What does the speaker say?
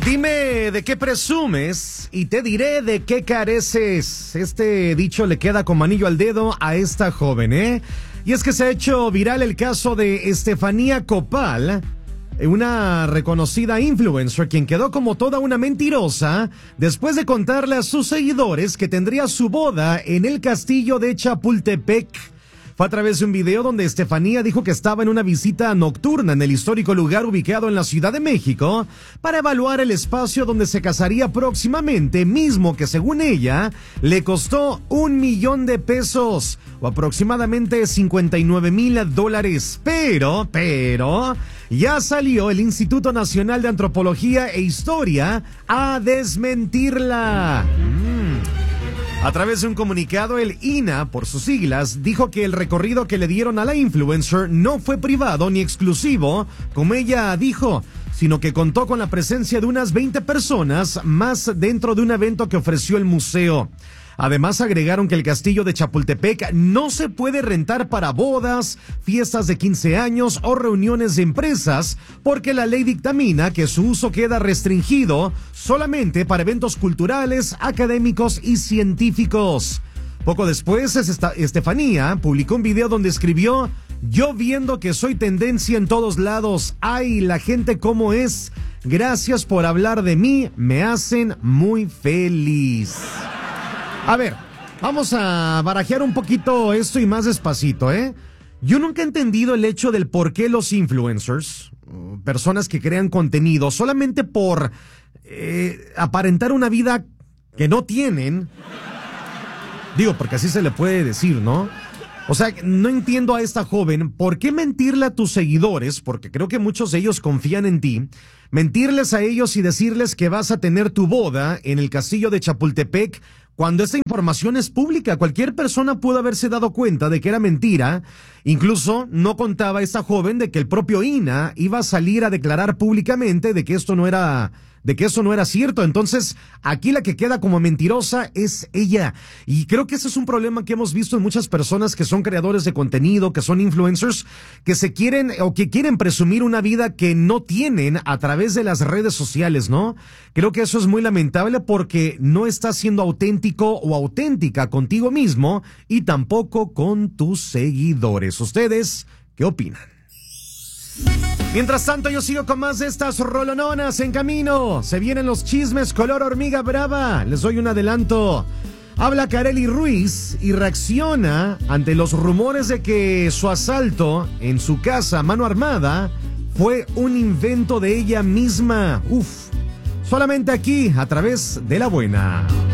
Dime de qué presumes y te diré de qué careces. Este dicho le queda como anillo al dedo a esta joven, ¿eh? Y es que se ha hecho viral el caso de Estefanía Copal, una reconocida influencer quien quedó como toda una mentirosa después de contarle a sus seguidores que tendría su boda en el castillo de Chapultepec. Fue a través de un video donde Estefanía dijo que estaba en una visita nocturna en el histórico lugar ubicado en la Ciudad de México para evaluar el espacio donde se casaría próximamente, mismo que según ella le costó $1,000,000 o aproximadamente $59,000. Pero ya salió el Instituto Nacional de Antropología e Historia a desmentirla. A través de un comunicado, el INAH, por sus siglas, dijo que el recorrido que le dieron a la influencer no fue privado ni exclusivo, como ella dijo, sino que contó con la presencia de unas 20 personas más dentro de un evento que ofreció el museo. Además, agregaron que el castillo de Chapultepec no se puede rentar para bodas, fiestas de 15 años o reuniones de empresas, porque la ley dictamina que su uso queda restringido solamente para eventos culturales, académicos y científicos. Poco después, Estefanía publicó un video donde escribió: "Yo viendo que soy tendencia en todos lados, ay, la gente cómo es, gracias por hablar de mí, me hacen muy feliz". A ver, vamos a barajear un poquito esto y más despacito, ¿eh? Yo nunca he entendido el hecho del por qué los influencers, personas que crean contenido solamente por aparentar una vida que no tienen, digo, porque así se le puede decir, ¿no? O sea, no entiendo a esta joven, ¿por qué mentirle a tus seguidores? Porque creo que muchos de ellos confían en ti. Mentirles a ellos y decirles que vas a tener tu boda en el castillo de Chapultepec, cuando esta información es pública. Cualquier persona pudo haberse dado cuenta de que era mentira. Incluso no contaba esta joven de que el propio INAH iba a salir a declarar públicamente de que esto no era cierto. Entonces, aquí la que queda como mentirosa es ella. Y creo que ese es un problema que hemos visto en muchas personas que son creadores de contenido, que son influencers, que se quieren o que quieren presumir una vida que no tienen a través de las redes sociales, ¿no? Creo que eso es muy lamentable porque no estás siendo auténtico o auténtica contigo mismo y tampoco con tus seguidores. ¿Ustedes qué opinan? Mientras tanto, yo sigo con más de estas rolononas en camino. Se vienen los chismes color hormiga brava. Les doy un adelanto. Habla Karely Ruiz y reacciona ante los rumores de que su asalto en su casa a mano armada fue un invento de ella misma. Solamente aquí, a través de La Buena.